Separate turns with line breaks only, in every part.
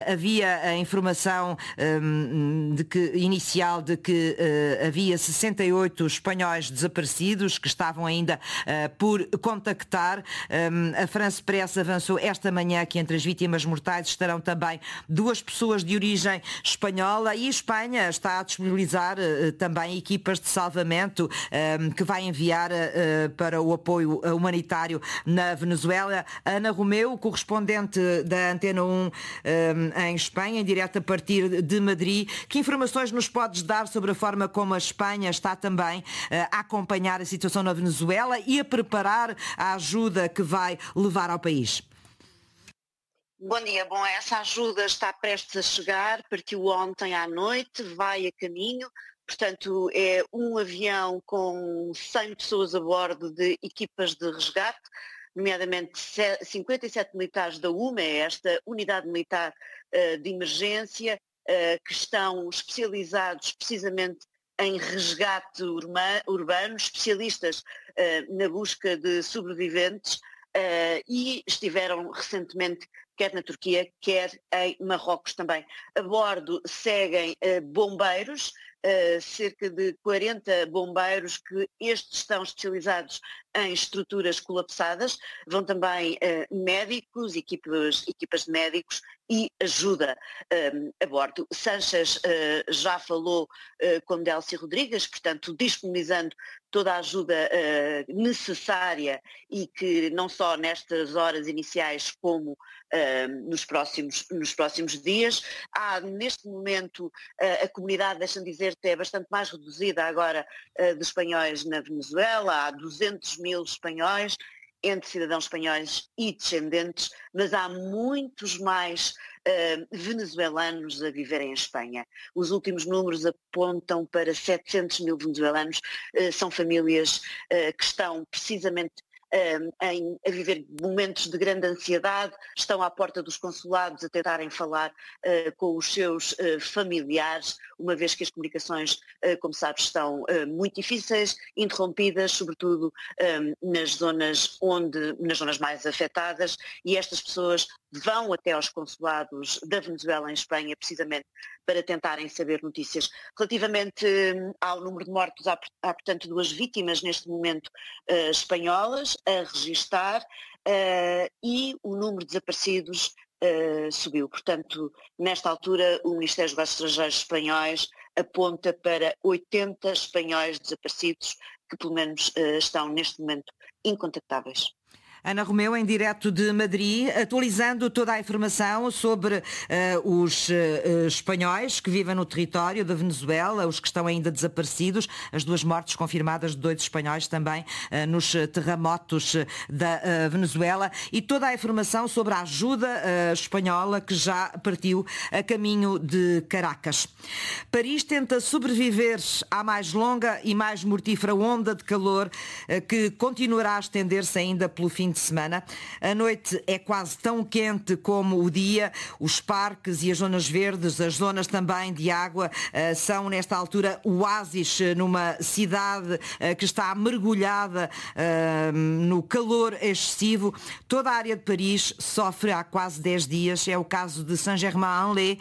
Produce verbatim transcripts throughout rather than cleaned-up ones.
Havia a informação um, de que, inicial de que uh, havia sessenta e oito espanhóis desaparecidos que estavam ainda uh, por contactar. Um, a France Press avançou esta manhã que entre as vítimas mortais estarão também duas pessoas de origem espanhola e Espanha está a disponibilizar uh, também equipas de salvamento um, que vai enviar uh, para o apoio humanitário na Venezuela. Ana Romeu, correspondente da Antena um um, em Espanha, em direto a partir de Madrid. Que informações nos podes dar sobre a forma como a Espanha está também uh, a acompanhar a situação na Venezuela e a preparar a ajuda que vai levar ao país?
Bom dia. Bom, essa ajuda está prestes a chegar, partiu ontem à noite, vai a caminho. Portanto, é um avião com cem pessoas a bordo de equipas de resgate, nomeadamente cinquenta e sete militares da U M E, esta unidade militar uh, de emergência, uh, que estão especializados precisamente em resgate urma, urbano, especialistas uh, na busca de sobreviventes uh, e estiveram recentemente quer na Turquia, quer em Marrocos também. A bordo seguem uh, bombeiros, uh, cerca de quarenta bombeiros que estes estão especializados em estruturas colapsadas. Vão também uh, médicos, equipas, equipas de médicos e ajuda um, a bordo. Sanches uh, já falou uh, com Delcy Rodrigues, portanto, disponibilizando toda a ajuda uh, necessária e que não só nestas horas iniciais como uh, nos, próximos, nos próximos dias. Há neste momento uh, a comunidade, deixa-me dizer-te, é bastante mais reduzida agora uh, de espanhóis na Venezuela. Há duzentos mil espanhóis, entre cidadãos espanhóis e descendentes, mas há muitos mais uh, venezuelanos a viverem em Espanha. Os últimos números apontam para setecentos mil venezuelanos, uh, são famílias uh, que estão precisamente Uh, em, a viver momentos de grande ansiedade, estão à porta dos consulados a tentarem falar uh, com os seus uh, familiares, uma vez que as comunicações, uh, como sabes, estão uh, muito difíceis, interrompidas, sobretudo um, nas zonas onde, nas zonas mais afetadas, e estas pessoas vão até aos consulados da Venezuela em Espanha, precisamente para tentarem saber notícias. Relativamente um, ao número de mortos, há, há portanto duas vítimas neste momento uh, espanholas a registar uh, e o número de desaparecidos uh, subiu. Portanto, nesta altura o Ministério dos Negócios Estrangeiros espanhóis aponta para oitenta espanhóis desaparecidos que pelo menos uh, estão neste momento incontactáveis.
Ana Romeu, em direto de Madrid, atualizando toda a informação sobre uh, os uh, espanhóis que vivem no território da Venezuela, os que estão ainda desaparecidos, as duas mortes confirmadas de dois espanhóis também uh, nos terremotos da uh, Venezuela, e toda a informação sobre a ajuda uh, espanhola que já partiu a caminho de Caracas. Paris tenta sobreviver à mais longa e mais mortífera onda de calor uh, que continuará a estender-se ainda pelo fim de semana. A noite é quase tão quente como o dia. Os parques e as zonas verdes, as zonas também de água, são nesta altura oásis numa cidade que está mergulhada no calor excessivo. Toda a área de Paris sofre há quase dez dias. É o caso de Saint-Germain-en-Laye,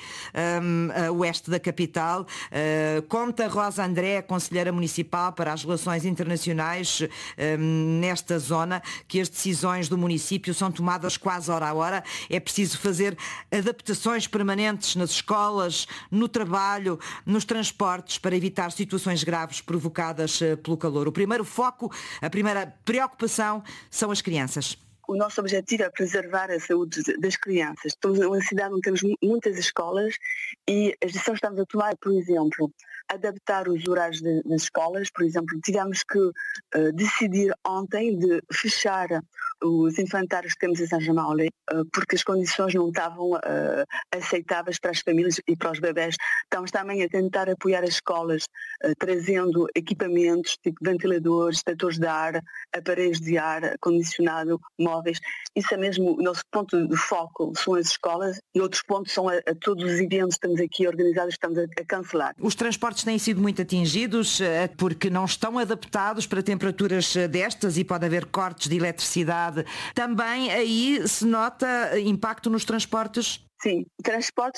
a oeste da capital. Conta Rosa André, conselheira municipal para as relações internacionais nesta zona, que as decisões do município são tomadas quase hora a hora. É preciso fazer adaptações permanentes nas escolas, no trabalho, nos transportes, para evitar situações graves provocadas pelo calor. O primeiro foco, a primeira preocupação são as crianças.
O nosso objetivo é preservar a saúde das crianças. Estamos numa cidade onde temos muitas escolas e as decisões que estamos a tomar, por exemplo, adaptar os horários de, das escolas. Por exemplo, tivemos que uh, decidir ontem de fechar os infantários que temos em Saint-Germain-en-Laye uh, porque as condições não estavam uh, aceitáveis para as famílias e para os bebés. Estamos também a tentar apoiar as escolas uh, trazendo equipamentos tipo ventiladores, detectores de ar, aparelhos de ar condicionado, móveis. Isso é mesmo o nosso ponto de foco, são as escolas, e outros pontos são a, a todos os eventos que estamos aqui organizados, estamos a, a cancelar.
Os transportes têm sido muito atingidos porque não estão adaptados para temperaturas destas e pode haver cortes de eletricidade. Também aí se nota impacto nos transportes?
Sim, transportes